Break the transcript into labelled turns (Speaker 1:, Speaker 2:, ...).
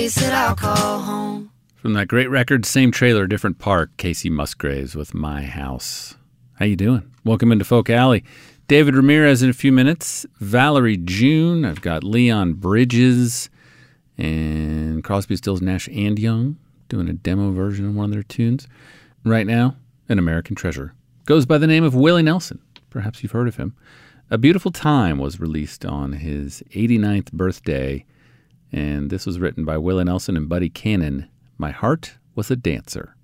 Speaker 1: Said I'll call home.
Speaker 2: From that great record, same trailer, different park, Casey Musgraves with My House. How you doing? Welcome into Folk Alley. David Ramirez in a few minutes. Valerie June. I've got Leon Bridges and Crosby, Stills, Nash and Young doing a demo version of one of their tunes. Right now, an American treasure. Goes by the name of Willie Nelson. Perhaps you've heard of him. A Beautiful Time was released on his 89th birthday, and this was written by Willie Nelson and Buddy Cannon. My Heart Was a Dancer.